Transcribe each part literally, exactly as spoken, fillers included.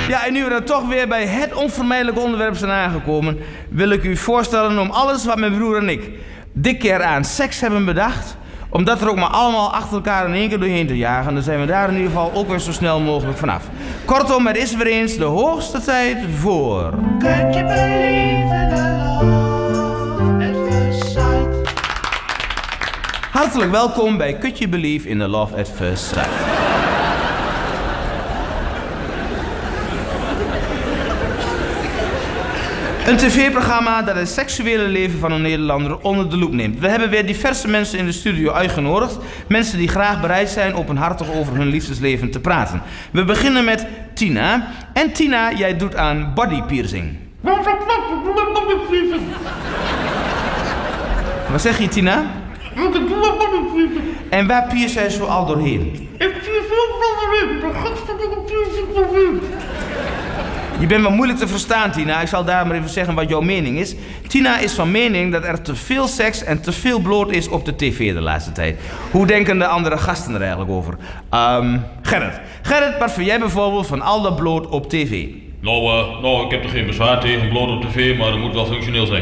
Ja, en nu we dan toch weer bij het onvermijdelijke onderwerp zijn aangekomen, wil ik u voorstellen om alles wat mijn broer en ik dit keer aan seks hebben bedacht, om dat er ook maar allemaal achter elkaar in één keer doorheen te jagen. Dan zijn we daar in ieder geval ook weer zo snel mogelijk vanaf. Kortom, het is weer eens de hoogste tijd voor... Could you believe in a love at first sight? Hartelijk welkom bij Could You Believe in the Love at First Sight. Een tv-programma dat het seksuele leven van een Nederlander onder de loep neemt. We hebben weer diverse mensen in de studio uitgenodigd. Mensen die graag bereid zijn openhartig over hun liefdesleven te praten. We beginnen met Tina. En Tina, jij doet aan bodypiercing. Wat zeg je, Tina? En waar pier zij zo al doorheen? Je bent wel moeilijk te verstaan, Tina. Ik zal daar maar even zeggen wat jouw mening is. Tina is van mening dat er te veel seks en te veel bloot is op de tv de laatste tijd. Hoe denken de andere gasten er eigenlijk over? Um, Gerrit. Gerrit, wat vind jij bijvoorbeeld van al dat bloot op tv? Nou, uh, nou, ik heb er geen bezwaar tegen, bloot op tv, maar het moet wel functioneel zijn.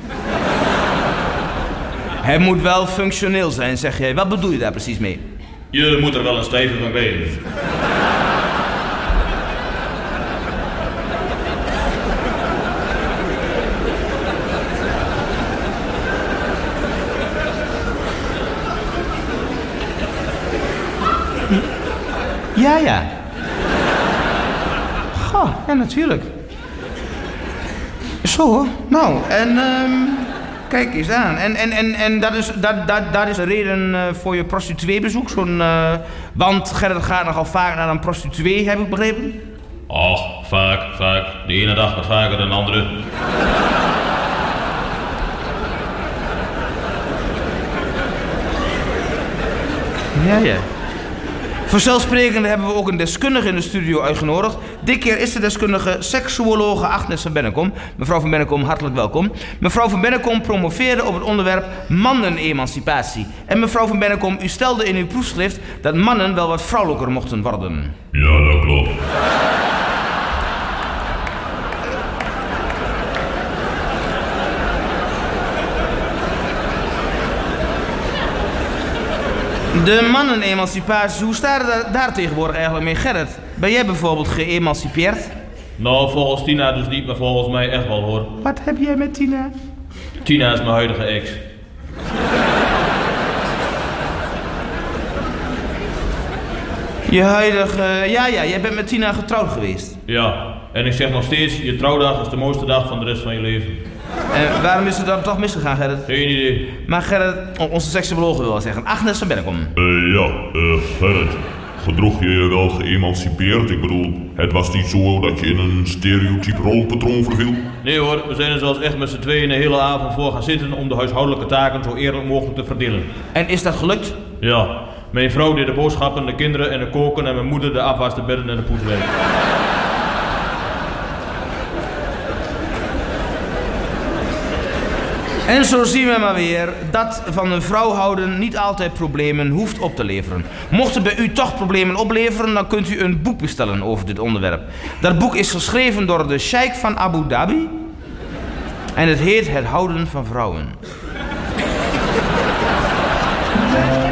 Het moet wel functioneel zijn, zeg jij. Wat bedoel je daar precies mee? Je moet er wel een stijve van krijgen. Ja, ja. Goh, ja, natuurlijk. Zo, nou, en um, kijk eens aan. En, en, en, en dat, is, dat, dat, dat is de reden uh, voor je prostitueebezoek? Zo'n, uh, want Gerrit gaat nogal vaak naar een prostituee, heb ik begrepen? Ach, vaak, vaak. De ene dag wat vaker dan de andere. Ja, ja. Vanzelfsprekend hebben we ook een deskundige in de studio uitgenodigd. Dit keer is de deskundige seksuologe Agnes van Bennekom. Mevrouw van Bennekom, hartelijk welkom. Mevrouw van Bennekom promoveerde op het onderwerp mannen-emancipatie. En mevrouw van Bennekom, u stelde in uw proefschrift dat mannen wel wat vrouwelijker mochten worden. Ja, dat klopt. De mannen-emancipatie, hoe staat het daar, daar tegenwoordig eigenlijk mee, Gerrit? Ben jij bijvoorbeeld geëmancipeerd? Nou, volgens Tina dus niet, maar volgens mij echt wel, hoor. Wat heb jij met Tina? Tina is mijn huidige ex. Je huidige... Ja, ja, jij bent met Tina getrouwd geweest. Ja, en ik zeg nog steeds, je trouwdag is de mooiste dag van de rest van je leven. En waarom is het dan toch misgegaan, Gerrit? Geen idee. Maar Gerrit, onze seksuologe wil wel zeggen. Agnes van Bennekom. Uh, ja, uh, Gerrit. Gedroeg je je wel geëmancipeerd? Ik bedoel, het was niet zo dat je in een stereotyp rolpatroon verviel? Nee hoor, we zijn er zelfs echt met z'n tweeën de hele avond voor gaan zitten om de huishoudelijke taken zo eerlijk mogelijk te verdelen. En is dat gelukt? Ja, mijn vrouw deed de boodschappen, de kinderen en de koken en mijn moeder de afwas, de bedden en de poetswerk. En zo zien we maar weer dat van een vrouw houden niet altijd problemen hoeft op te leveren. Mochten bij u toch problemen opleveren, dan kunt u een boek bestellen over dit onderwerp. Dat boek is geschreven door de Sheikh van Abu Dhabi en het heet Het houden van vrouwen.